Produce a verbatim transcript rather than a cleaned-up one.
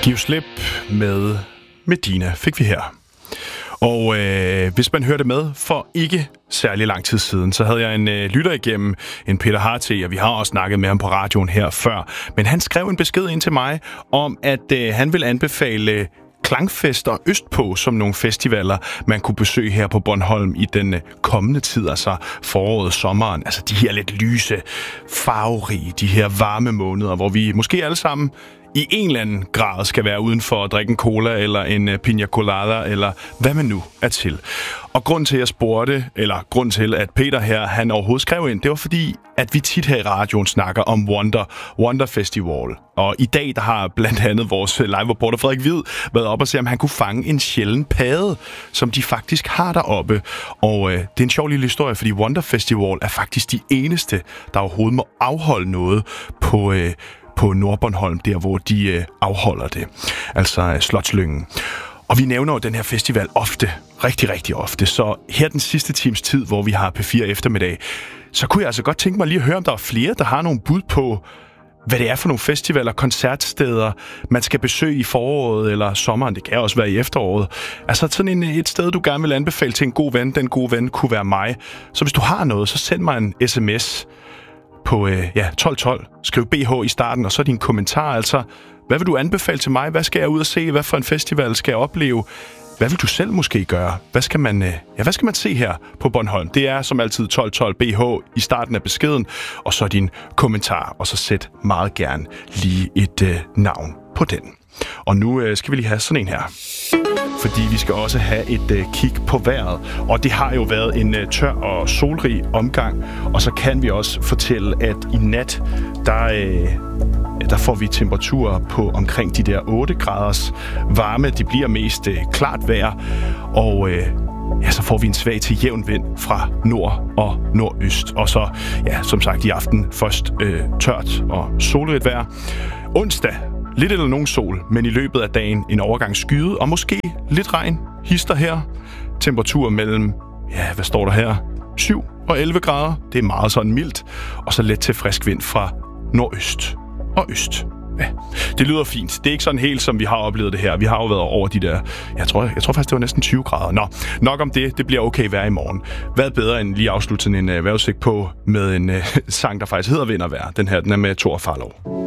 Giv slip med Medina fik vi her. Og øh, hvis man hørte med for ikke særlig lang tid siden, så havde jeg en øh, lytter igennem, en Peter Hartee, og vi har også snakket med ham på radioen her før. Men han skrev en besked ind til mig om, at øh, han vil anbefale Klangfester østpå som nogle festivaler, man kunne besøge her på Bornholm i den kommende tid, altså foråret, sommeren. Altså de her lidt lyse, farverige, de her varme måneder, hvor vi måske alle sammen i en eller anden grad skal være uden for at drikke en cola eller en piña colada, eller hvad man nu er til. Og grund til, at jeg spurgte, eller grund til, at Peter her, han overhovedet skrev ind, det var fordi, at vi tit her i radioen snakker om Wonder, Wonder Festival. Og i dag, der har blandt andet vores live-reporter Frederik Hvid været op og se, om han kunne fange en sjælden padde, som de faktisk har deroppe. Og øh, det er en sjov lille historie, fordi Wonder Festival er faktisk de eneste, der overhovedet må afholde noget på øh, på Nordbornholm, der hvor de øh, afholder det. Altså øh, Slotslyngen. Og vi nævner jo den her festival ofte, rigtig, rigtig ofte. Så her den sidste times tid, hvor vi har P fire eftermiddag, så kunne jeg altså godt tænke mig lige at høre, om der er flere, der har nogle bud på, hvad det er for nogle festivaler, koncertsteder, man skal besøge i foråret eller sommeren. Det kan også være i efteråret. Altså sådan en, et sted, du gerne vil anbefale til en god ven. Den gode ven kunne være mig. Så hvis du har noget, så send mig en sms på øh, ja, tolv tolv. Skriv B H i starten, og så din kommentar. Altså, hvad vil du anbefale til mig? Hvad skal jeg ud og se? Hvad for en festival skal jeg opleve? Hvad vil du selv måske gøre? Hvad skal man, øh, ja, hvad skal man se her på Bornholm? Det er som altid tolv tolv B H i starten af beskeden, og så din kommentar. Og så sæt meget gerne lige et øh, navn på den. Og nu øh, skal vi lige have sådan en her. Fordi vi skal også have et øh, kig på vejret. Og det har jo været en øh, tør og solrig omgang. Og så kan vi også fortælle, at i nat, der, øh, der får vi temperaturer på omkring de der otte graders varme. Det bliver mest øh, klart vejr. Og øh, ja, så får vi en svag til jævn vind fra nord og nordøst. Og så, ja, som sagt i aften først øh, tørt og solrigt vejr. Onsdag, lidt eller nogen sol, men i løbet af dagen en overgang skyde, og måske lidt regn, hister her. Temperatur mellem, ja, hvad står der her? syv og elleve grader. Det er meget sådan mildt. Og så let til frisk vind fra nordøst og øst. Ja, det lyder fint. Det er ikke sådan helt, som vi har oplevet det her. Vi har jo været over de der, jeg tror, jeg tror faktisk, det var næsten tyve grader. Nå, nok om det. Det bliver okay vejr i morgen. Hvad bedre end lige afslutte sådan en uh, vejrudsigt på med en uh, sang, der faktisk hedder Vind og Vejr. Den her, den er med Thor Farlov.